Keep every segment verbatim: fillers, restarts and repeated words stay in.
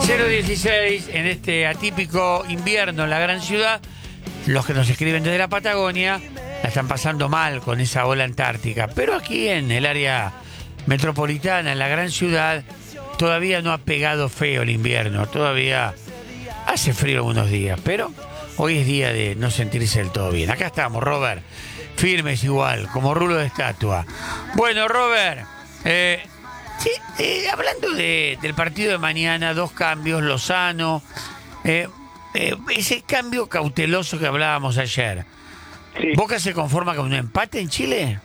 cero dieciséis en este atípico invierno en la gran ciudad. Los que nos escriben desde la Patagonia la están pasando mal con esa ola antártica. Pero aquí en el área metropolitana, en la gran ciudad, todavía no ha pegado feo el invierno. Todavía hace frío algunos días, pero hoy es día de no sentirse del todo bien. Acá estamos, Robert, firmes igual, como rulo de estatua. Bueno, Robert, eh, sí, eh, hablando de, del partido de mañana, dos cambios, Lozano, eh, eh, ese cambio cauteloso que hablábamos ayer. Sí. ¿Boca se conforma con un empate en Chile?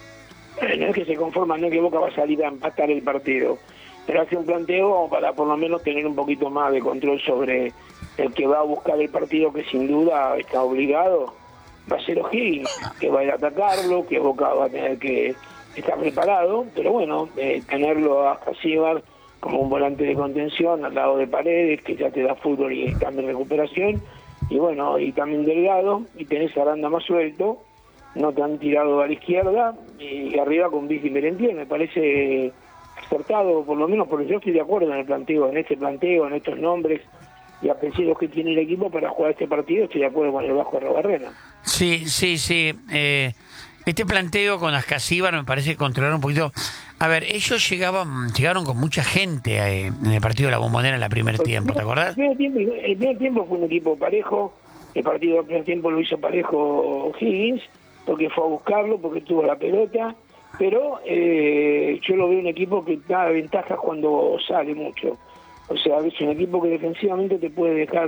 Eh, no es que se conforma, no es que Boca va a salir a empatar el partido, pero hace un planteo para por lo menos tener un poquito más de control sobre el que va a buscar el partido, que sin duda está obligado, va a ser O'Higgins, que va a ir a atacarlo, que Boca va a tener que estar preparado, pero bueno, eh, tenerlo a Casíbar como un volante de contención al lado de Paredes, que ya te da fútbol y también recuperación, y bueno, y también Delgado, y tenés a Aranda más suelto, no te han tirado a la izquierda, y arriba con Vicky Merentiel, me parece acertado, por lo menos porque yo estoy de acuerdo en el planteo, en este planteo, en estos nombres y apellidos que tiene el equipo para jugar este partido, estoy de acuerdo con el Vasco Arrobarrena. Sí, sí, sí. Eh, este planteo con Ascasíbar me parece controlar un poquito. A ver, ellos llegaban, llegaron con mucha gente eh, en el partido de la Bombonera en el primer tiempo, ¿te acordás? El primer tiempo, el primer tiempo fue un equipo parejo, el partido del primer tiempo lo hizo parejo Higgins, porque fue a buscarlo, porque tuvo la pelota, pero eh, yo lo veo un equipo que da ventajas cuando sale mucho. O sea, es un equipo que defensivamente te puede dejar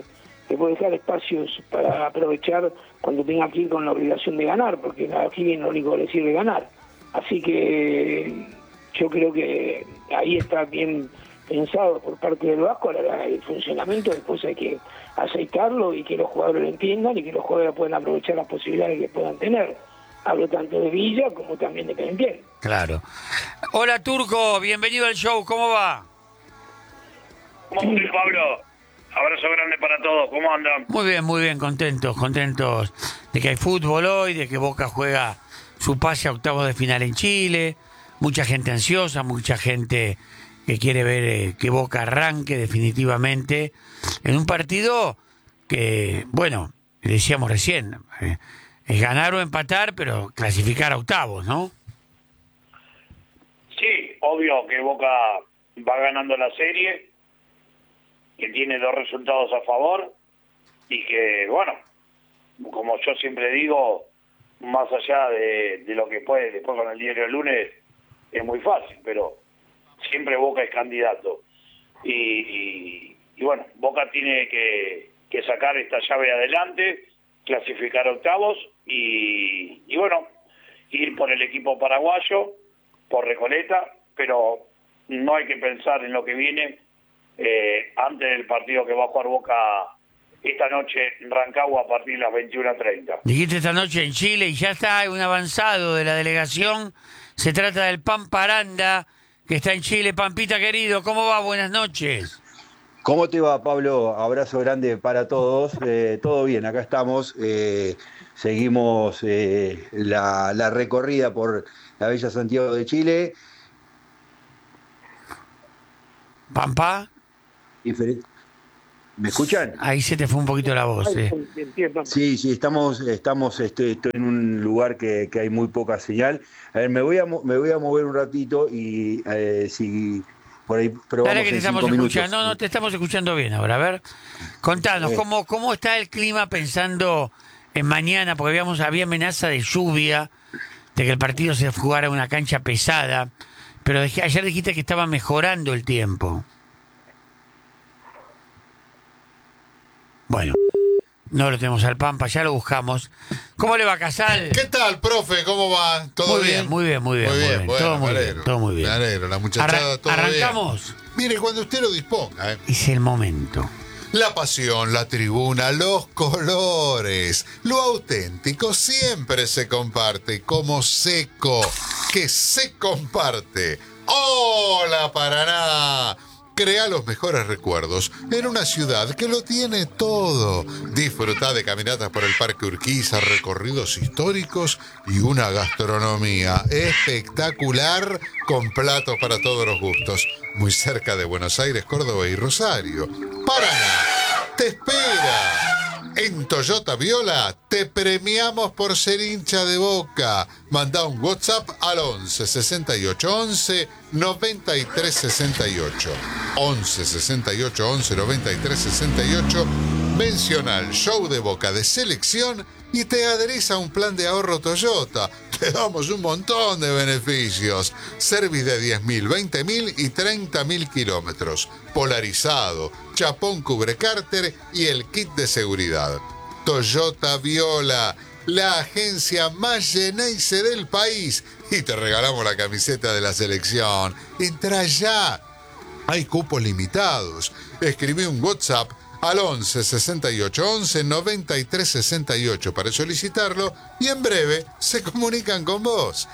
te puede dejar espacios para aprovechar cuando tenga que ir con la obligación de ganar, porque a Higgins lo único que le sirve ganar. Así que yo creo que ahí está bien pensado por parte del Vasco el funcionamiento, después hay que aceitarlo y que los jugadores lo entiendan y que los jugadores puedan aprovechar las posibilidades que puedan tener. Hablo tanto de Villa como también de Merentiel. Claro. Hola, Turco, bienvenido al show, ¿cómo va? ¿Cómo estás, Pablo? Abrazo grande para todos, ¿cómo andan? Muy bien, muy bien, contentos, contentos de que hay fútbol hoy, de que Boca juega su pase a octavos de final en Chile, mucha gente ansiosa, mucha gente que quiere ver eh, que Boca arranque definitivamente en un partido que, bueno, decíamos recién, eh, es ganar o empatar, pero clasificar a octavos, ¿no? Sí, obvio que Boca va ganando la serie, que tiene dos resultados a favor y que, bueno, como yo siempre digo, más allá de, de lo que puede después con el diario del lunes, es muy fácil, pero siempre Boca es candidato. Y, y, y bueno, Boca tiene que, que sacar esta llave adelante, clasificar octavos y, y bueno, ir por el equipo paraguayo, por Recoleta, pero no hay que pensar en lo que viene eh, antes del partido que va a jugar Boca esta noche en Rancagua a partir de las veintiuna treinta. Dijiste esta noche en Chile y ya está, hay un avanzado de la delegación. Se trata del Pampa Aranda, que está en Chile. Pampita querido, ¿cómo va? Buenas noches. ¿Cómo te va, Pablo? Abrazo grande para todos. Eh, todo bien, acá estamos. Eh, seguimos eh, la, la recorrida por la Bella Santiago de Chile. Pampa. ¿Me escuchan? Ahí se te fue un poquito la voz. Eh. Sí, sí, estamos, estamos este, estoy en un lugar que, que hay muy poca señal. A ver, me voy a, me voy a mover un ratito y eh, si por ahí probamos. Dale que te en estamos cinco escuchando. minutos. No, no, te estamos escuchando bien ahora. A ver, contanos, Eh. ¿cómo, cómo está el clima pensando en mañana? Porque habíamos, había amenaza de lluvia, de que el partido se jugara en una cancha pesada, pero dej- ayer dijiste que estaba mejorando el tiempo. Bueno, no lo tenemos al Pampa, ya lo buscamos. ¿Cómo le va, Casal? ¿Qué tal, profe? ¿Cómo va? ¿Todo Muy bien, muy bien, muy bien, Muy muy bien, bien. bueno, Todo muy me bien, alegro. todo muy bien. Me alegro, la muchachada, Arran- todo ¿Arrancamos? bien. Mire, cuando usted lo disponga, ¿eh? Es el momento. La pasión, la tribuna, los colores, lo auténtico siempre se comparte como seco, que se comparte. ¡Hola, Paraná! Crea los mejores recuerdos en una ciudad que lo tiene todo. Disfruta de caminatas por el Parque Urquiza, recorridos históricos y una gastronomía espectacular con platos para todos los gustos. Muy cerca de Buenos Aires, Córdoba y Rosario. Paraná te espera. En Toyota Viola te premiamos por ser hincha de Boca. Manda un WhatsApp al once sesenta y ocho once noventa y tres sesenta y ocho. once sesenta y ocho once noventa y tres sesenta y ocho. Menciona el show de Boca de selección y te adherís a un plan de ahorro Toyota. Te damos un montón de beneficios. Service de diez mil, veinte mil y treinta mil kilómetros. Polarizado, chapón cubre cárter y el kit de seguridad. Toyota Viola, la agencia más Geneise del país. Y te regalamos la camiseta de la selección. Entra ya. Hay cupos limitados. Escribí un WhatsApp al once sesenta y ocho once noventa y tres sesenta y ocho para solicitarlo y en breve se comunican con vos.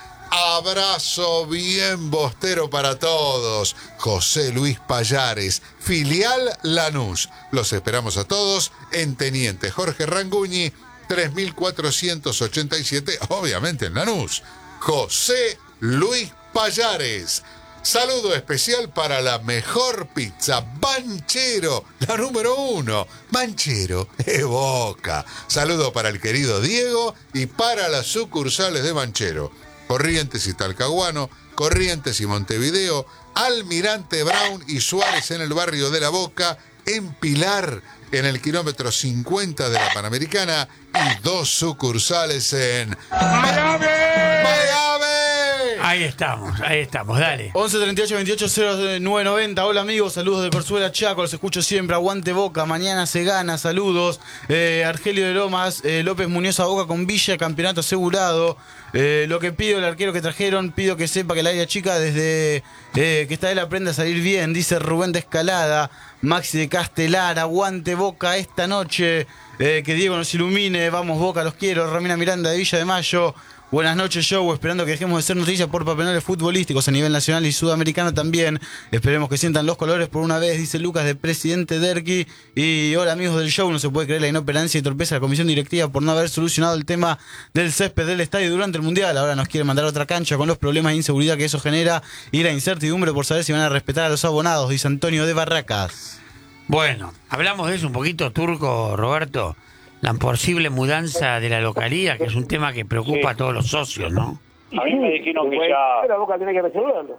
Abrazo bien bostero para todos. José Luis Payares, filial Lanús. Los esperamos a todos en Teniente Jorge Ranguñi, tres mil cuatrocientos ochenta y siete, obviamente en Lanús. José Luis Payares. Saludo especial para la mejor pizza, Banchero, la número uno. Banchero de Boca. Saludo para el querido Diego y para las sucursales de Banchero. Corrientes y Talcahuano, Corrientes y Montevideo, Almirante Brown y Suárez en el barrio de La Boca, en Pilar, en el kilómetro cincuenta de la Panamericana y dos sucursales en Miami. ¡Miami! Ahí estamos, ahí estamos, dale. once treinta y ocho veintiocho cero nueve noventa. Hola amigos, saludos de Corzuela Chaco, los escucho siempre. Aguante Boca, mañana se gana, saludos. Eh, Argelio de Lomas, eh, López Muñoz a Boca con Villa, campeonato asegurado. Eh, lo que pido el arquero que trajeron, pido que sepa que la área chica desde eh, que está él aprende a salir bien, dice Rubén de Escalada. Maxi de Castelar, aguante Boca esta noche, eh, que Diego nos ilumine, vamos Boca, los quiero. Romina Miranda de Villa de Mayo. Buenas noches, Joe. Esperando que dejemos de ser noticias por papelales futbolísticos a nivel nacional y sudamericano también. Esperemos que sientan los colores por una vez, dice Lucas de Presidente Derqui. Y hola amigos del show, no se puede creer la inoperancia y torpeza de la comisión directiva por no haber solucionado el tema del césped del estadio durante el Mundial. Ahora nos quiere mandar a otra cancha con los problemas de inseguridad que eso genera y la incertidumbre por saber si van a respetar a los abonados, dice Antonio de Barracas. Bueno, hablamos de eso un poquito, Turco, Roberto. La posible mudanza de la localía, que es un tema que preocupa sí. a todos los socios, ¿no? A mí me dijeron que ya... La Boca tiene que resolverlo.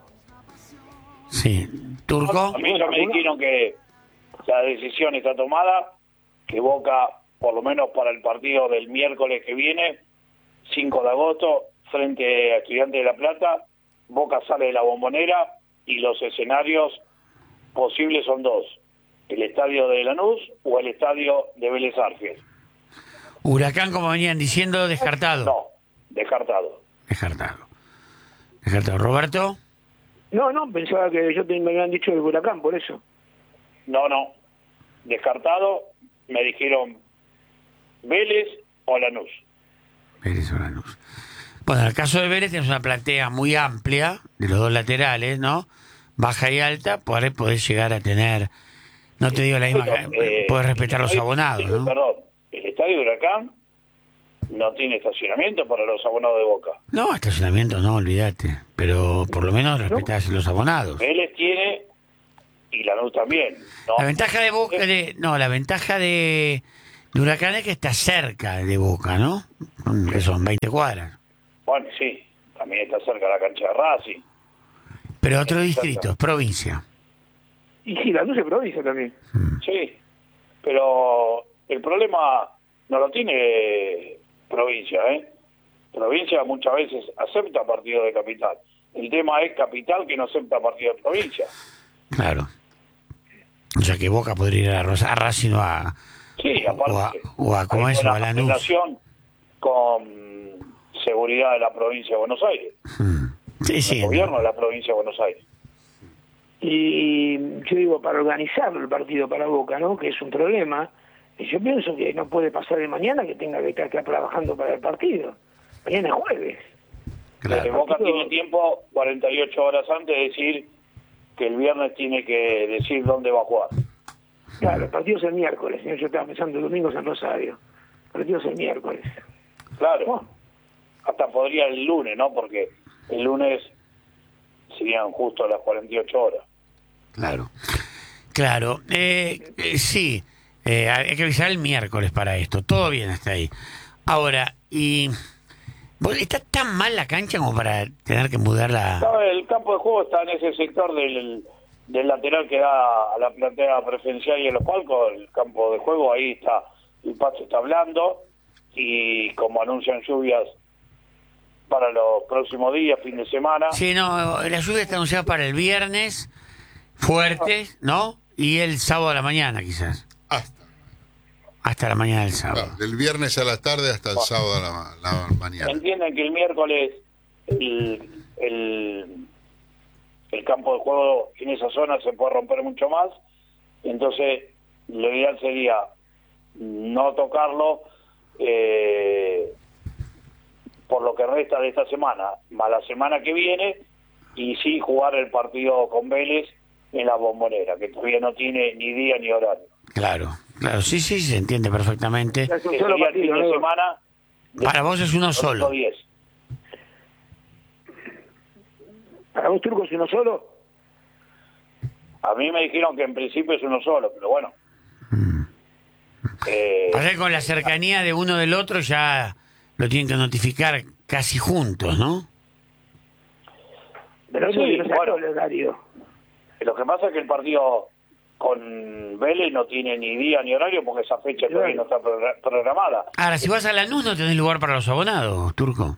Sí. ¿Turco? A mí ya me dijeron que la decisión está tomada, que Boca, por lo menos para el partido del miércoles que viene, cinco de agosto, frente a Estudiantes de La Plata, Boca sale de la Bombonera y los escenarios posibles son dos. El estadio de Lanús o el estadio de Vélez Arfiel. Huracán, como venían diciendo, descartado. No, descartado. Descartado. Descartado. ¿Roberto? No, no, pensaba que yo te, me habían dicho el Huracán, por eso. No, no. Descartado, me dijeron Vélez o Lanús. Vélez o Lanús. Bueno, en el caso de Vélez tienes una platea muy amplia, de los dos laterales, ¿no? Baja y alta, podés, podés llegar a tener... No te digo la misma... Eh, podés respetar los abonados, ¿no? Perdón. El estadio Huracán no tiene estacionamiento para los abonados de Boca. No, estacionamiento no, olvídate. Pero por lo menos respetás los abonados. Vélez tiene y Lanús también. ¿No? La ventaja de Boca... De, no, la ventaja de, de Huracán es que está cerca de Boca, ¿no? Que son veinte cuadras. Bueno, sí. También está cerca de la cancha de Racing. Pero otro distrito, es provincia. Y sí, Lanús es provincia también. Mm. Sí, pero... El problema no lo tiene provincia, ¿eh? Provincia muchas veces acepta partido de capital. El tema es capital que no acepta partido de provincia. Claro. O sea que Boca podría ir a, Rosa, a Racing o a... Sí, aparte. O a, o a ¿cómo es? O a Lanús. Relación con seguridad de la provincia de Buenos Aires. Hmm. Sí, sí. El gobierno de la provincia de Buenos Aires. Y yo digo, para organizarlo el partido para Boca, ¿no? Que es un problema... Y yo pienso que no puede pasar de mañana que tenga que estar trabajando para el partido. Mañana es jueves. Claro. Boca tiene tiempo cuarenta y ocho horas antes de decir que el viernes tiene que decir dónde va a jugar. Claro, el partido es el miércoles, señor. Yo estaba pensando el domingo en Rosario. El partido es el miércoles. Claro. Oh. Hasta podría el lunes, ¿no? Porque el lunes serían justo las cuarenta y ocho horas. Claro. Claro. Eh, eh, sí, eh, hay que avisar el miércoles para esto. Todo bien hasta ahí. Ahora, y... ¿está tan mal la cancha como para tener que mudar la...? No, el campo de juego está en ese sector del, del lateral que da a la platea preferencial y a los palcos. El campo de juego, ahí está, el pasto está blando, y como anuncian lluvias para los próximos días, fin de semana. Sí, no, la lluvia está anunciada para el viernes, fuertes, ¿no? Y el sábado a la mañana, quizás. Hasta. Hasta la mañana del sábado. Claro, del viernes a la tarde hasta el sábado a la, la mañana. Entienden que el miércoles el, el, el campo de juego en esa zona se puede romper mucho más, entonces lo ideal sería no tocarlo eh, por lo que resta de esta semana, más la semana que viene, y sí jugar el partido con Vélez en la Bombonera, que todavía no tiene ni día ni horario. Claro, claro, sí, sí, se entiende perfectamente. Es un Que solo sería el fin partido, de ¿no? semana. Para vos es uno solo. diez. ¿Para vos, Turco, es uno solo? A mí me dijeron que en principio es uno solo, pero bueno. Eh, Pasa que con la cercanía de uno del otro ya lo tienen que notificar casi juntos, ¿no? Pero Sí, sí, no se bueno. el horario. Lo que pasa es que el partido con Vélez no tiene ni día ni horario porque esa fecha todavía no está progra- programada. Ahora, si vas a Lanús no tenés lugar para los abonados, Turco.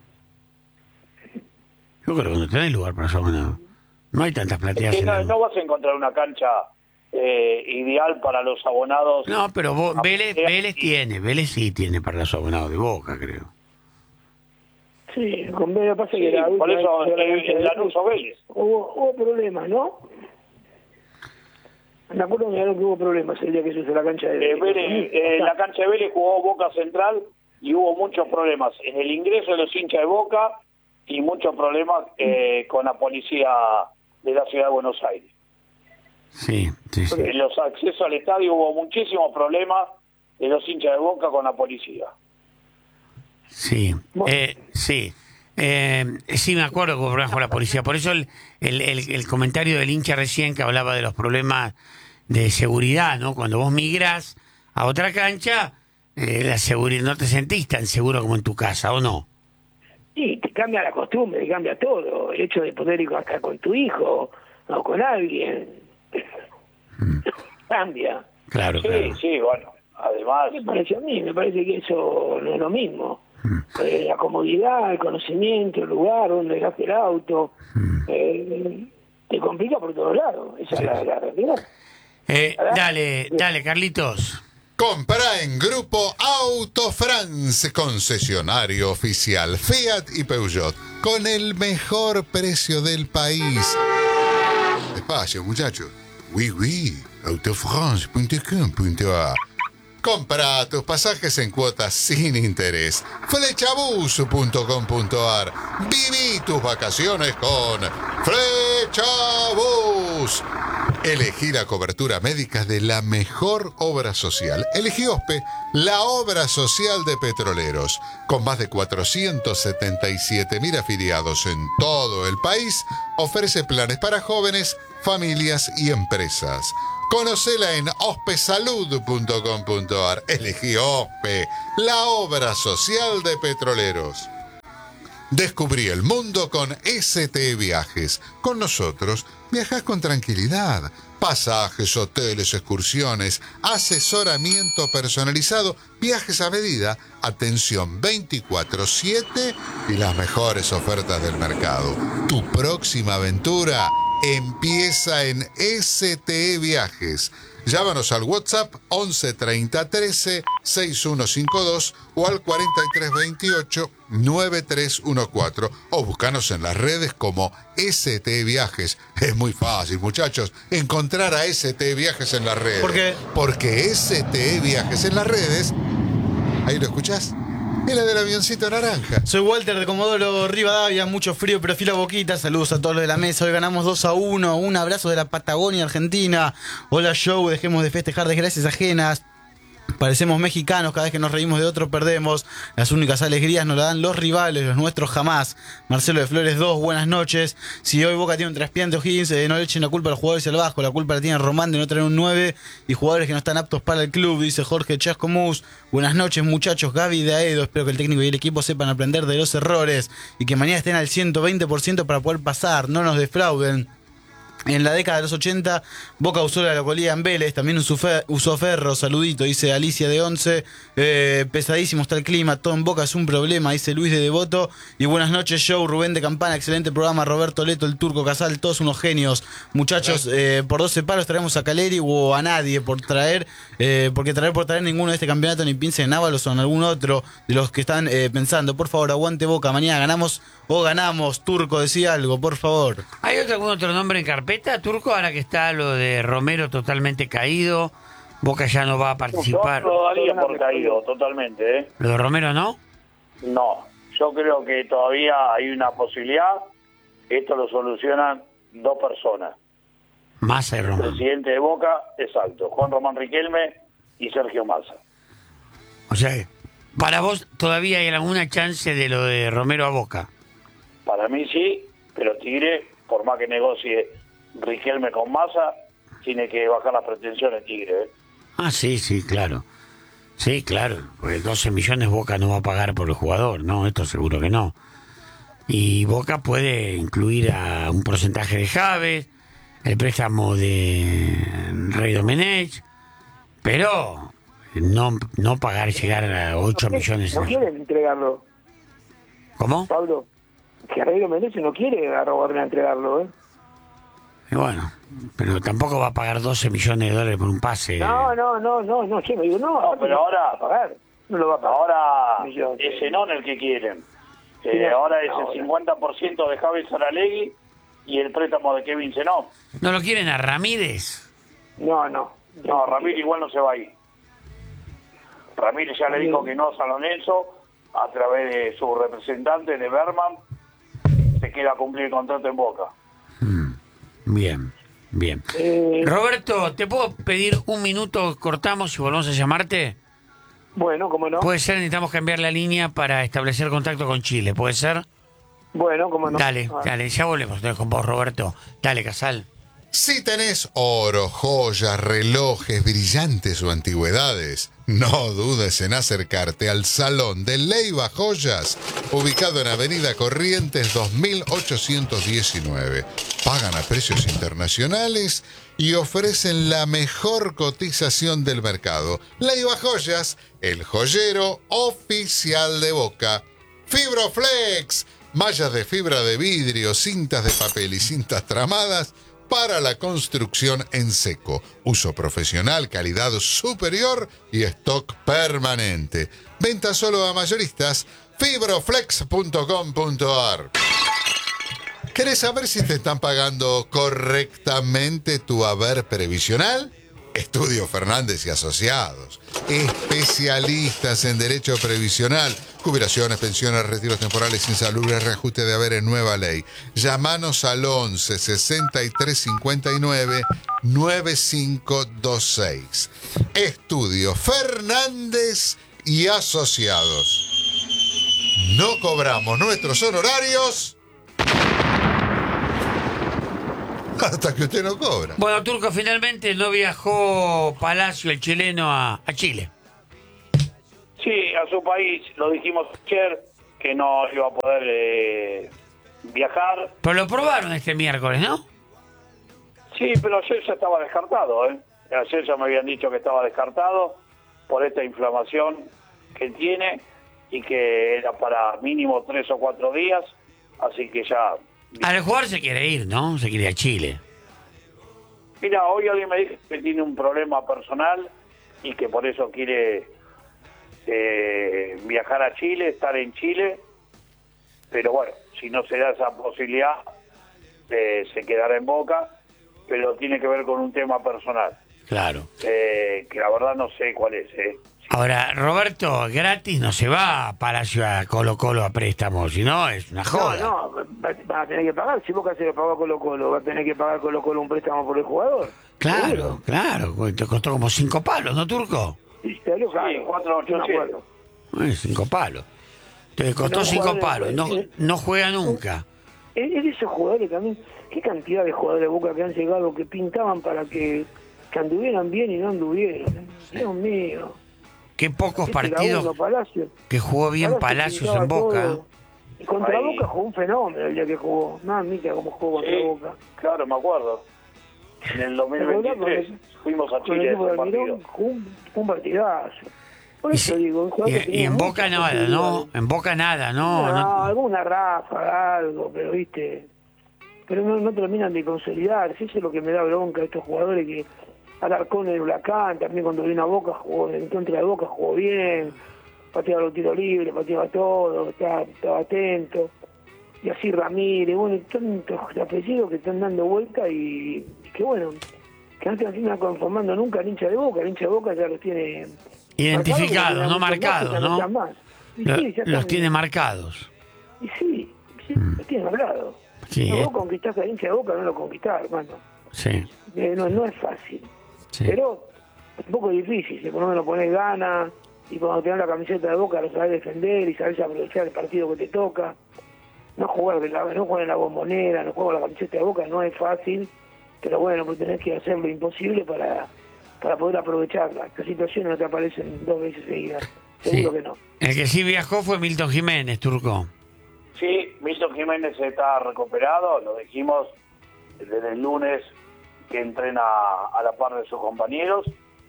Yo creo que no tenés lugar para los abonados. No hay tantas plateas Es que en no, Lanús. no vas a encontrar una cancha eh, ideal para los abonados. No, pero vos, A- Vélez, eh, Vélez y- tiene, Vélez sí tiene para los abonados de Boca, creo. Sí, con Vélez pasa Sí, que la por última eso vez que la eh, cancha en de Lanús o Vélez. Hubo, hubo problemas, ¿no? Me acuerdo que hubo problemas el día que se hizo la cancha de Eh, Vélez, eh, en la cancha de Vélez jugó Boca Central y hubo muchos problemas en el ingreso de los hinchas de Boca y muchos problemas eh, con la policía de la ciudad de Buenos Aires. Sí, sí, sí. En los accesos al estadio hubo muchísimos problemas de los hinchas de Boca con la policía. Sí, eh, sí. Eh, sí, me acuerdo que hubo problemas con la policía. Por eso el, el, el, el comentario del hincha recién que hablaba de los problemas de seguridad, ¿no? Cuando vos migrás a otra cancha, eh, la seguridad no te sentís tan seguro como en tu casa, ¿o no? Sí, te cambia la costumbre, te cambia todo. El hecho de poder ir hasta con tu hijo o con alguien. Cambia. Claro, Sí, claro. sí, bueno, además... Me parece a mí, me parece que eso no es lo mismo. Eh, la comodidad, el conocimiento, el lugar donde dejaste el auto, eh, te complica por todos lados. Esa es la, la realidad. Eh, dale, dale, Carlitos. Compra en Grupo Auto France, concesionario oficial Fiat y Peugeot, con el mejor precio del país. Despacio, muchachos. Oui, oui, autofrance punto com punto a r. Compra tus pasajes en cuotas sin interés. Flechabus punto com punto a r. Viví tus vacaciones con Flechabus. Elegí la cobertura médica de la mejor obra social. Elegí OSPE, la obra social de petroleros. Con más de cuatrocientos setenta y siete mil afiliados en todo el país, ofrece planes para jóvenes, familias y empresas. Conocela en ospesalud punto com punto a r. Elegí OSPE, la obra social de petroleros. Descubrí el mundo con S T Viajes. Con nosotros viajás con tranquilidad. Pasajes, hoteles, excursiones, asesoramiento personalizado, viajes a medida, atención veinticuatro siete y las mejores ofertas del mercado. Tu próxima aventura empieza en S T Viajes. Llámanos al WhatsApp once treinta trece sesenta y uno cincuenta y dos o al cuarenta y tres veintiocho noventa y tres catorce o búscanos en las redes como S T Viajes. Es muy fácil, muchachos, encontrar a S T Viajes en las redes. ¿Por qué? Porque S T Viajes en las redes, ¿ahí lo escuchás? y la del avioncito naranja. Soy Walter de Comodoro Rivadavia, mucho frío, pero fila boquita. Saludos a todos los de la mesa. Hoy ganamos dos a uno. Un abrazo de la Patagonia Argentina. Hola, show. Dejemos de festejar desgracias ajenas. Parecemos mexicanos, cada vez que nos reímos de otro perdemos. Las únicas alegrías nos la dan los rivales, los nuestros jamás. Marcelo de Flores dos, buenas noches. Si hoy Boca tiene un traspiante O'Higgins, eh, no le echen la culpa a los jugadores del Vasco. La culpa la tiene Román de no tener un nueve y jugadores que no están aptos para el club, dice Jorge Chascomús. Buenas noches, muchachos. Gaby de Aedo. Espero que el técnico y el equipo sepan aprender de los errores y que mañana estén al ciento veinte por ciento para poder pasar. No nos defrauden. En la década de los ochenta, Boca usó la localía en Vélez, también usó, fe, usó Ferro, saludito, dice Alicia de once. Eh, pesadísimo está el clima, todo en Boca es un problema, dice Luis de Devoto. Y buenas noches, show, Rubén de Campana, excelente programa, Roberto Leto, el Turco Casal, todos unos genios. Muchachos, eh, por doce palos traemos a Caleri o a nadie por traer, eh, porque traer por traer ninguno de este campeonato, ni piensen en Ábalos o en algún otro de los que están eh, pensando. Por favor, aguante Boca, mañana ganamos o ganamos. Turco, decía algo, por favor. ¿Hay otro, algún otro nombre en carpeta, Turco? Ahora que está lo de Romero totalmente caído, Boca ya no va a participar. Yo lo daría por caído, totalmente, ¿eh? ¿Lo de Romero no? No, yo creo que todavía hay una posibilidad. Esto lo solucionan dos personas. Massa y El Román. presidente de Boca, exacto, Juan Román Riquelme y Sergio Massa. O sea, para vos todavía hay alguna chance de lo de Romero a Boca. Para mí sí, pero Tigre, por más que negocie Riquelme con Massa, tiene que bajar las pretensiones Tigre, ¿eh? Ah, sí, sí, claro. Sí, claro, porque doce millones Boca no va a pagar por el jugador, no, esto seguro que no. Y Boca puede incluir a un porcentaje de Javes, el préstamo de Rey Domenech, pero no, no pagar, llegar a ocho millones. No quieren entregarlo, ¿Cómo? Pablo. Que Rey Menezes no quiere a Robarne entregarlo, ¿eh? Y bueno, pero tampoco va a pagar doce millones de dólares por un pase. No, no, no, no, no, che, me digo, no, No, pero ahora, va a pagar. No lo va a pagar. ahora Millón. es Zenón el que quieren. Sí, Eh, no, ahora es ahora. el cincuenta por ciento de Javi Saralegui y el préstamo de Kevin Zenón. ¿No lo quieren a Ramírez? No, no. No, Ramírez igual no se va a ir. Ramírez ya le dijo que no a San Lorenzo a través de su representante de Berman. Se queda a cumplir el contrato en Boca. Mm, bien, bien. Eh, Roberto, ¿te puedo pedir un minuto? Cortamos y volvemos a llamarte. Bueno, cómo no. Puede ser, necesitamos cambiar la línea para establecer contacto con Chile, ¿puede ser? Bueno, cómo no. Dale, Ah. dale, ya volvemos entonces con vos, Roberto. Dale, Casal. Si tenés oro, joyas, relojes, brillantes o antigüedades, no dudes en acercarte al Salón de Leiva Joyas, ubicado en Avenida Corrientes dos mil ochocientos diecinueve. Pagan a precios internacionales y ofrecen la mejor cotización del mercado. Leiva Joyas, el joyero oficial de Boca. Fibroflex, mallas de fibra de vidrio, cintas de papel y cintas tramadas para la construcción en seco. Uso profesional, calidad superior y stock permanente. Venta solo a mayoristas. fibroflex punto com punto ar. ¿Querés saber si te están pagando correctamente tu haber previsional? Estudio Fernández y Asociados. Especialistas en derecho previsional, jubilaciones, pensiones, retiros temporales, insalubres, reajuste de haberes, nueva ley. Llámanos al once sesenta y tres cincuenta y nueve noventa y cinco veintiséis. Estudio Fernández y Asociados. No cobramos nuestros honorarios hasta que usted no cobra. Bueno, Turco, finalmente no viajó Palacio, el chileno, a, a Chile. Sí, a su país, lo dijimos ayer, que no iba a poder eh, viajar. Pero lo probaron este miércoles, ¿no? Sí, pero ayer ya estaba descartado, ¿eh? Ayer ya me habían dicho que estaba descartado por esta inflamación que tiene y que era para mínimo tres o cuatro días, así que ya... Al jugador se quiere ir, ¿no? Se quiere ir a Chile. Mira, hoy alguien me dijo que tiene un problema personal y que por eso quiere eh, viajar a Chile, estar en Chile, pero bueno, si no se da esa posibilidad, eh, se quedará en Boca, pero tiene que ver con un tema personal. Claro. Eh, que la verdad no sé cuál es, ¿eh? Ahora, Roberto, gratis no se va a Palacio a Colo Colo a préstamo, si no es una joda. No, no, va, va a tener que pagar. Si Boca se lo pagó a Colo Colo, va a tener que pagar Colo Colo un préstamo por el jugador. Claro, ¿Seguro? claro, te costó como cinco palos, ¿no, Turco? Sí, salió caro. Sí, cuatro, ocho, No me acuerdo. Eh, cinco palos. Te costó Pero cinco jugadores, palos, no, eh, no juega nunca. Es es de esos jugadores también. Qué cantidad de jugadores de Boca que han llegado, que pintaban para que, que anduvieran bien y no anduvieron. ¿eh? Dios mío. Qué pocos Este era partidos uno, Palacio. que jugó bien Palacios pintaba en Boca. todo. Y contra Ahí. Boca jugó un fenómeno el día que jugó. Mamita, cómo jugó contra Sí, Boca. claro, me acuerdo. En el dos mil veintitrés fuimos a Con el Chile equipo ese de Almirón partido. jugó un, un partidazo. Por Y, eso si- digo, un jugador que y- tenía y en Boca muchas nada, ¿no? posibilidades. En Boca nada, No, no. no. alguna ráfaga, algo, pero viste. Pero no, no terminan de consolidar. Eso es lo que me da bronca a estos jugadores que Alarcón en el Huracán, también cuando vino a Boca, jugó en contra de Boca, jugó bien, pateaba los tiros libres, pateaba todo, estaba, estaba atento. Y así Ramírez, bueno, tantos apellidos que están dando vuelta y, y que bueno, que no se terminan conformando nunca el hincha de Boca. El hincha de Boca ya los tiene Identificados, marcados, no porque ya marcados, ya ¿no? están más. Y Lo- sí, ya los están- tiene marcados. Y sí, sí los tiene marcados. Sí, No, eh. vos conquistás al hincha de Boca, no lo conquistás, hermano. Sí, Eh, no, no es fácil. sí. Pero es un poco difícil, si por lo menos pones ganas y cuando te dan la camiseta de Boca lo sabes defender y sabes aprovechar el partido que te toca. No jugar, de la, no jugar en la bombonera, no jugar con la camiseta de Boca, no es fácil, pero bueno, pues tenés que hacer lo imposible para, para poder aprovecharla. Estas situaciones no te aparecen dos veces seguidas, seguro Sí. que no. El que sí viajó fue Milton Jiménez, Turco. Sí, Milton Jiménez está recuperado, lo dijimos desde el lunes que entrena a la par de sus compañeros,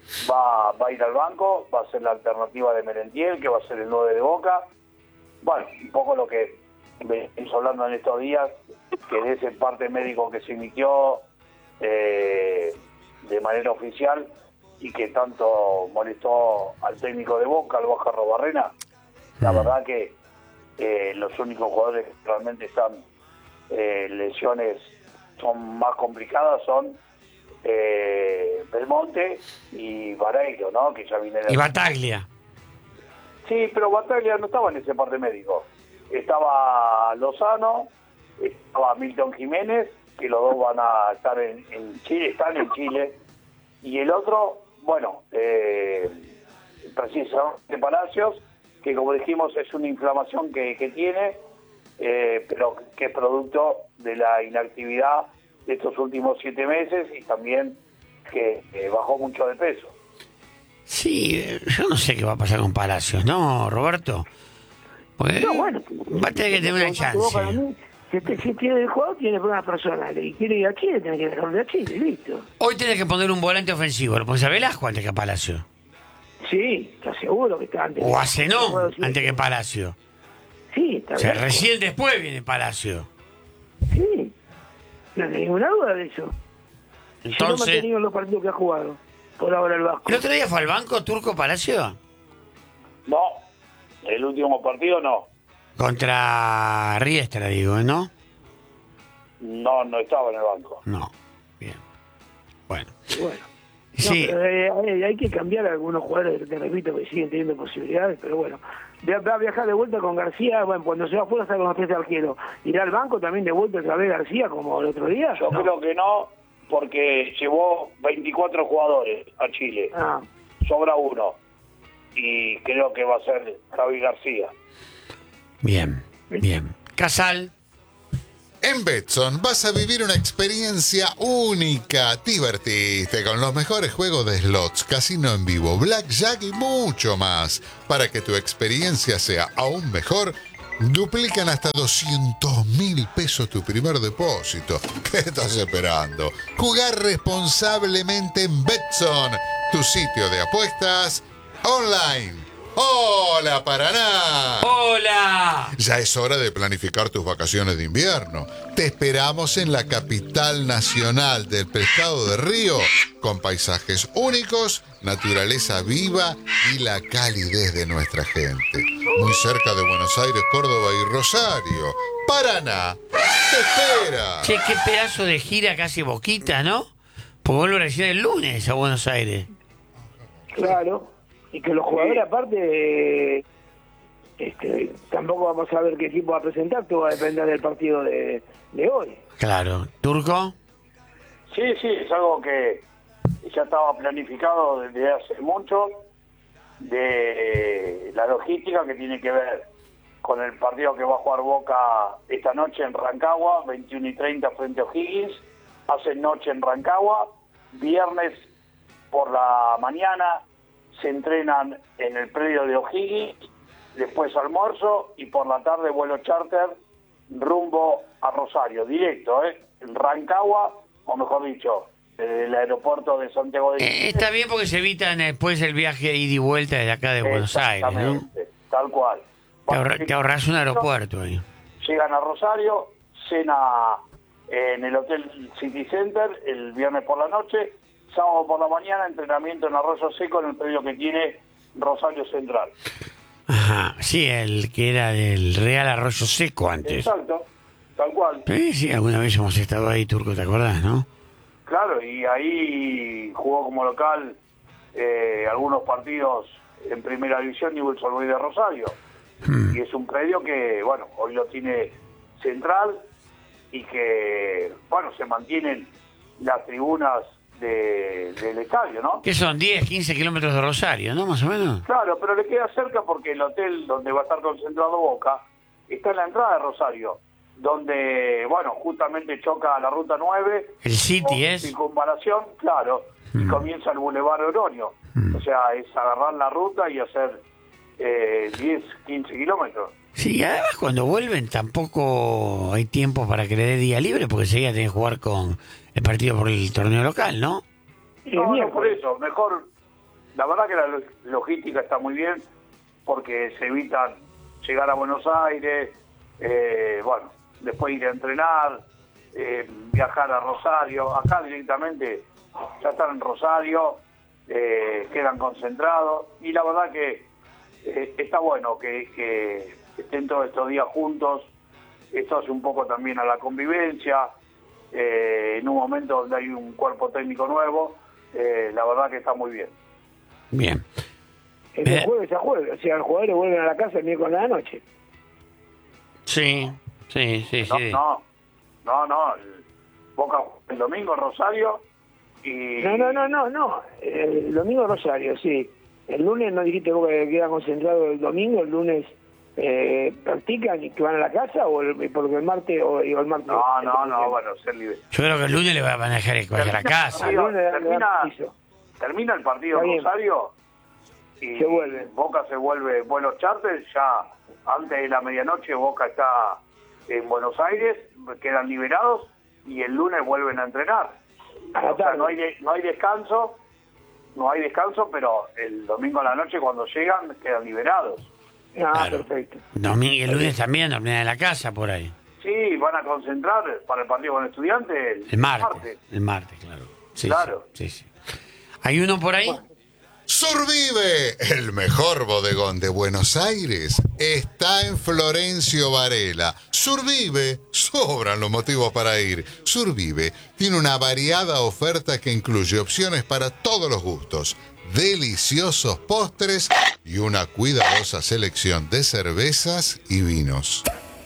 va, va a ir al banco, va a ser la alternativa de Merentiel, que va a ser el nueve de Boca. Bueno, un poco lo que venimos hablando en estos días, que de ese parte médico que se emitió eh, de manera oficial y que tanto molestó al técnico de Boca, al Baja Robarrena. La verdad que eh, los únicos jugadores que realmente están eh, lesiones son más complicadas son eh, Belmonte y Vareiro, ¿no? Que ya viene de... Y Bataglia. Sí, pero Bataglia no estaba en ese parte médico. Estaba Lozano, estaba Milton Jiménez, que los dos van a estar en, en Chile, están en Chile. Y el otro, bueno, eh, precisamente Palacios, que como dijimos es una inflamación que, que tiene, eh, pero que es producto de la inactividad de estos últimos siete meses y también que eh, bajó mucho de peso. Sí, eh, yo no sé qué va a pasar con Palacios, ¿no, Roberto? Pues, No, bueno, va a tener que tener una chance. Boca, para mí, Si, este, si tiene el juego, tiene problemas personales y quiere ir a Chile, tiene que dejarlo de a Chile, listo. Hoy tenés que poner un volante ofensivo. ¿Lo pones a Velasco antes que a Palacio? Sí, está seguro que está antes. O a Zenón Puedo decir antes que Palacio. Sí, está O sea, bien. recién después viene Palacio. Sí, no hay ninguna duda de eso. Si no ha Entonces, mantenido los partidos que ha jugado, por ahora el Vasco. ¿el otro día fue al banco Turco Palacio? No, el último partido no. Contra Riestra, digo, ¿no? No, no estaba en el banco. No. Bien. Bueno. Bueno. No, Sí. pero, eh, hay, hay que cambiar a algunos jugadores, te repito, que siguen teniendo posibilidades, pero bueno. Va va a viajar de vuelta con García, bueno, cuando se va afuera está con los tres arqueros. ¿Irá al banco también de vuelta otra vez García como el otro día? Yo No. creo que no, porque llevó veinticuatro jugadores a Chile. Ah, Sobra uno. Y creo que va a ser Javi García. Bien. Bien. Casal. En Betson vas a vivir una experiencia única. Divertiste con los mejores juegos de slots, casino en vivo, blackjack y mucho más. Para que tu experiencia sea aún mejor, duplican hasta doscientos mil pesos tu primer depósito. ¿Qué estás esperando? Jugar responsablemente en Betson, tu sitio de apuestas online. ¡Hola, Paraná! ¡Hola! Ya es hora de planificar tus vacaciones de invierno. Te esperamos en la capital nacional del pescado de río, con paisajes únicos, naturaleza viva y la calidez de nuestra gente. Muy cerca de Buenos Aires, Córdoba y Rosario. Paraná, te espera. Che, qué pedazo de gira casi Boquita, ¿no? Porque vuelvo recién el lunes a Buenos Aires. claro. y que los jugadores aparte, este, tampoco vamos a ver qué equipo va a presentar, todo va a depender del partido de, de hoy. Claro. ¿Turco? Sí, sí, es algo que ya estaba planificado desde hace mucho, de la logística que tiene que ver con el partido que va a jugar Boca esta noche en Rancagua, veintiuno y treinta frente a O'Higgins, hacen noche en Rancagua, viernes por la mañana se entrenan en el predio de O'Higgins, después almuerzo y por la tarde vuelo charter rumbo a Rosario, directo, ¿eh? En Rancagua, o mejor dicho, del aeropuerto de Santiago de Eh, está bien porque se evitan después el viaje de ida y vuelta desde acá de Buenos Aires, ¿no? Exactamente, tal cual. Te, ahorra- te ahorras un aeropuerto ahí. Llegan a Rosario, cena en el Hotel City Center el viernes por la noche, sábado por la mañana entrenamiento en Arroyo Seco en el predio que tiene Rosario Central. Ajá, sí, el que era del Real Arroyo Seco antes. Exacto, tal cual. Sí, sí, alguna vez hemos estado ahí, Turco, ¿te acordás, no? Claro, y ahí jugó como local eh, algunos partidos en Primera División Newell's Old Boys de Rosario. Hmm. Y es un predio que, bueno, hoy lo tiene central y que, bueno, se mantienen las tribunas de, del estadio, ¿no? Que son diez, quince kilómetros de Rosario, ¿no? Más o menos. Claro, pero le queda cerca porque el hotel donde va a estar concentrado Boca está en la entrada de Rosario, donde, bueno, justamente choca la ruta nueve. El City con es. circunvalación, claro, y Mm. comienza el Boulevard Oroño. Mm. O sea, es agarrar la ruta y hacer eh, diez, quince kilómetros. Sí, además cuando vuelven tampoco hay tiempo para que le dé día libre porque enseguida tienen que jugar con el partido por el torneo local, ¿no? Y No, el no, por miércoles. eso, mejor, la verdad que la lo- logística está muy bien, porque se evitan llegar a Buenos Aires, eh, bueno, después ir a entrenar, eh, viajar a Rosario, acá directamente ya están en Rosario, eh, quedan concentrados, y la verdad que eh, está bueno que, que estén todos estos días juntos, esto hace un poco también a la convivencia, eh, en un momento donde hay un cuerpo técnico nuevo, eh, la verdad que está muy bien. Bien. Es de Eh. jueves a jueves, o sea, los jugadores vuelven a la casa el miércoles a la noche. Sí, sí, sí, No, sí. no, no, no, el Boca el domingo en Rosario y... No, no, no, no, no. El domingo Rosario, sí. El lunes no dijiste vos que queda concentrado el domingo, el lunes eh, practican y que van a la casa o el, porque el martes o, o el martes. No, no, no, bueno, ser libre. Yo creo que el lunes le va a manejar el coche a la casa. El lunes le dan- le dan Termina, piso. termina el partido Está en bien. Rosario y Se vuelve. Boca se vuelve vuelos charter, ya antes de la medianoche Boca está en Buenos Aires, quedan liberados y el lunes vuelven a entrenar. A la O sea, tarde. no hay, de- no hay descanso, no hay descanso, pero el domingo a la noche cuando llegan quedan liberados. Ah, Claro. perfecto. Domingo y el lunes también, dormir en la casa por ahí. Sí, van a concentrar para el partido con Estudiantes el, El martes. El martes, claro. Sí, Claro. Sí, sí, sí. ¿Hay uno por ahí? Survive, el mejor bodegón de Buenos Aires, está en Florencio Varela. Survive, sobran los motivos para ir. Survive tiene una variada oferta que incluye opciones para todos los gustos, deliciosos postres y una cuidadosa selección de cervezas y vinos.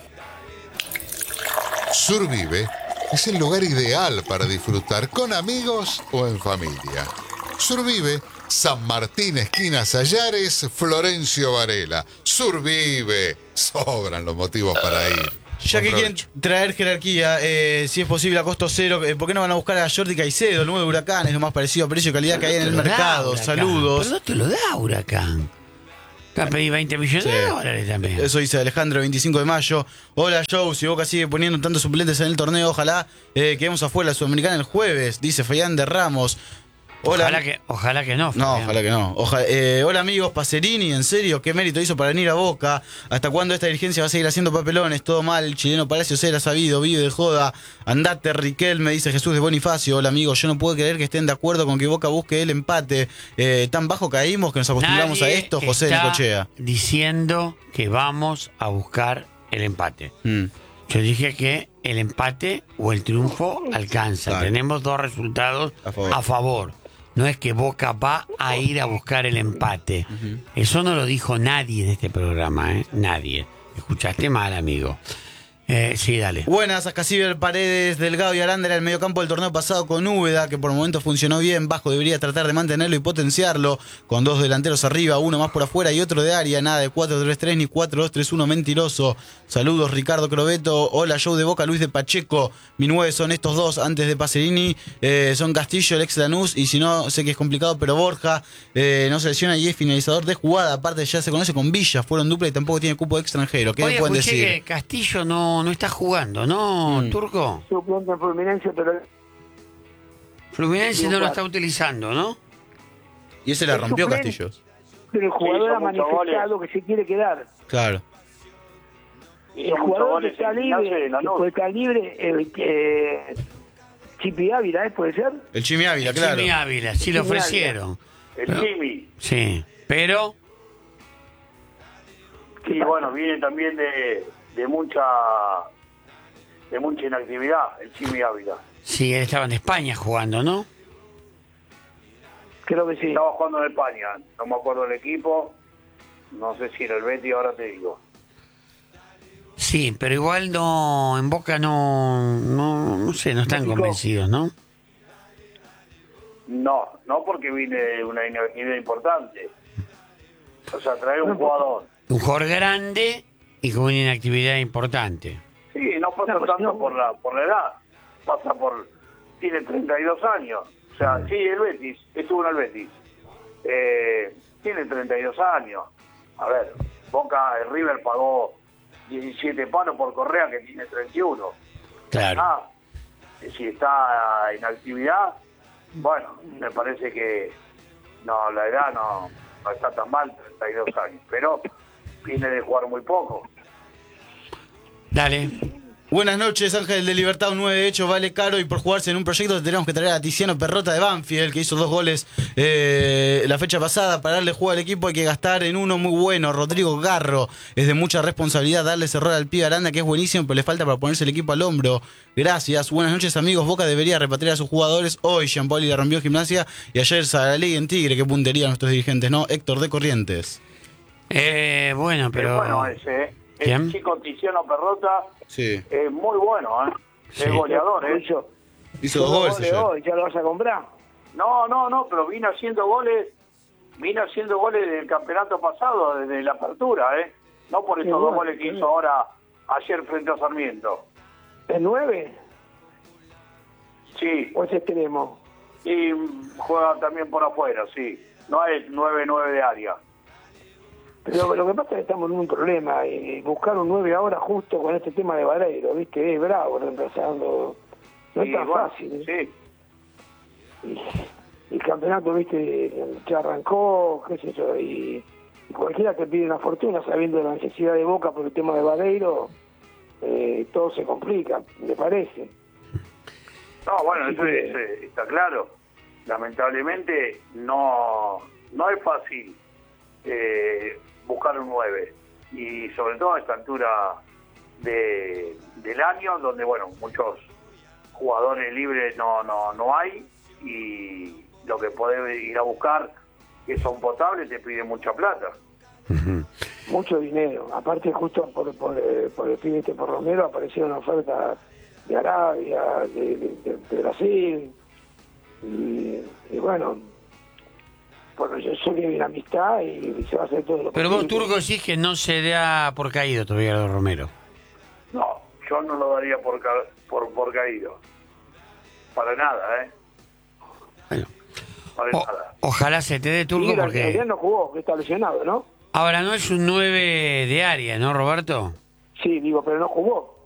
Survive es el lugar ideal para disfrutar con amigos o en familia. Survive, San Martín, esquina Sayares, Florencio Varela. Survive, sobran los motivos para ir. Ya que Buen quieren provecho. traer jerarquía, eh, si es posible a costo cero, eh, ¿por qué no van a buscar a Jordi Caicedo, el nuevo de Huracán? Es lo más parecido a precio y calidad que hay en el Te lo da mercado. Huracán, Saludos. Pero no te lo da Huracán. Te han pedido veinte millones de Sí. dólares también. Eso dice Alejandro, veinticinco de mayo. Hola, Joe. Si Boca sigue poniendo tantos suplentes en el torneo, ojalá eh, quedemos afuera la Sudamericana el jueves, dice Fayán de Ramos. Hola. Ojalá que, ojalá que no. No, Fabián. ojalá que no. Oja- eh, hola amigos, Pacerini, en serio, qué mérito hizo para venir a Boca. ¿Hasta cuándo esta dirigencia va a seguir haciendo papelones? Todo mal, el chileno Palacios era sabido, vive de joda. Andate, Riquel, me dice Jesús de Bonifacio. Hola amigos, yo no puedo creer que estén de acuerdo con que Boca busque el empate. Eh, tan bajo caímos que nos acostumbramos Nadie a esto, José está Necochea. diciendo que vamos a buscar el empate. Mm. Yo dije que el empate o el triunfo alcanza. Claro. Tenemos dos resultados A favor. a favor. no es que Boca va a ir a buscar el empate. Uh-huh. Eso no lo dijo nadie de este programa, ¿eh? Nadie. Escuchaste mal, amigo. Eh, sí, dale. Buenas, Ascasíber, Paredes, Delgado y Aranda era el mediocampo del torneo pasado con Úbeda, que por momentos funcionó bien. Vasco debería tratar de mantenerlo y potenciarlo, con dos delanteros arriba, uno más por afuera y otro de área. Nada de cuatro tres tres ni cuatro dos tres uno mentiroso. Saludos, Ricardo Crobeto. Hola, show de Boca, Luis de Pacheco. Mi nueve son estos dos antes de Pacerini. Eh, son Castillo, el ex Lanús, y si no, sé que es complicado, pero Borja eh, no se lesiona y es finalizador de jugada. Aparte, ya se conoce con Villa, fueron dupla y tampoco tiene cupo de extranjero. ¿Qué Oye, me pueden escuché decir? Que Castillo no, no está jugando, ¿no, mm. Turco? Suplente en Fluminense, pero... Fluminense no lo está utilizando, ¿no? Y ese la rompió Castillos. Pero el jugador ha manifestado que se quiere quedar. Claro. El jugador que está libre, que puede estar libre, el que... Chipi Ávila, ¿eh? ¿Puede ser? El Chimi Ávila, claro. Chimi Ávila, sí lo ofrecieron. El pero, Chimi. Sí, pero... Sí, bueno, viene también de, de mucha de mucha inactividad, el Chimi Ávila. Sí, él estaba en España jugando, ¿no? Creo que sí. Estaba jugando en España, no me acuerdo el equipo, no sé si era el Betis, ahora te digo. Sí, pero igual no, en Boca no, no, no sé, no están convencidos, ¿no? No, no porque viene de una inactividad importante. O sea, traer un jugador. Un jugador grande y con una inactividad importante. Sí, no pasa no, tanto no. por la por la edad, pasa por... Tiene treinta y dos años. O sea, mm. sí, el Betis, estuvo en el Betis. Eh, tiene treinta y dos años. A ver, Boca, el River pagó diecisiete palos por Correa, que tiene treinta y uno. Claro. Ah, si está en actividad, bueno, me parece que no, la edad no, no está tan mal, treinta y dos años, pero viene de jugar muy poco. Dale. Buenas noches, Ángel de Libertad, un nueve de hecho vale caro y por jugarse en un proyecto tenemos que traer a Tiziano Perrota de Banfield, que hizo dos goles eh, la fecha pasada. Para darle juego al equipo hay que gastar en uno muy bueno. Rodrigo Garro, es de mucha responsabilidad darle ese error al pibe Aranda, que es buenísimo, pero le falta para ponerse el equipo al hombro. Gracias. Buenas noches, amigos. Boca debería repatriar a sus jugadores. Hoy Gianpaoli la rompió Gimnasia y ayer Saralegui en Tigre. Qué puntería nuestros dirigentes, ¿no? Héctor de Corrientes. Eh, bueno, pero... Es bueno ese, ¿eh? ¿Quién? El chico Tiziano Perrota sí. es muy bueno, ¿eh? Sí. Es goleador, ¿eh? Hizo, Hizo dos goles ayer. Hoy, ¿ya lo vas a comprar? No, no, no, pero vino haciendo goles, vino haciendo goles del campeonato pasado, desde la apertura, ¿eh? No por estos dos goles que hizo ahora, ayer frente a Sarmiento. ¿Es nueve? Sí. ¿O es extremo? Y juega también por afuera, sí. No es nueve nueve de área. Pero lo que pasa es que estamos en un problema, y buscar un nueve ahora justo con este tema de Vareiro, ¿viste? Es bravo reemplazando, no sí, es tan bueno, fácil. Sí. Y el campeonato, ¿viste? Ya arrancó, qué sé yo, y, y cualquiera te pide una fortuna sabiendo la necesidad de Boca por el tema de Vareiro, eh, todo se complica, me parece. No, bueno, eso es, eh, está claro. Lamentablemente no, no es fácil eh, buscar un nueve, y sobre todo a esta altura de, del año, donde bueno, muchos jugadores libres no no no hay, y lo que podés ir a buscar, que son potables, te piden mucha plata. Uh-huh. Mucho dinero. Aparte, justo por, por, por el pibe este por Romero aparecieron ofertas de Arabia, de, de, de, de Brasil, y, y bueno, bueno, yo sé que hay una amistad y se va a hacer todo lo Pero posible. vos, Turco, decís que no se da por caído todavía a Romero. No, yo no lo daría por ca por, por caído. Para nada, ¿eh? Bueno. Para O, nada. Ojalá se te dé, Turco, Sí, porque... Ayer no jugó, que está lesionado, ¿no? Ahora, no es un nueve de área, ¿no, Roberto? Sí, digo, pero no jugó.